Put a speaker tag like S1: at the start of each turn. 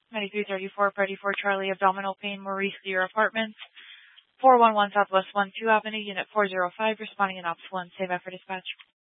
S1: 9334 Freddy 4 Charlie, abdominal pain, Maurice Deer Apartments, 411 Southwest 12 Avenue, Unit 405, responding in Ops 1. Save effort dispatch.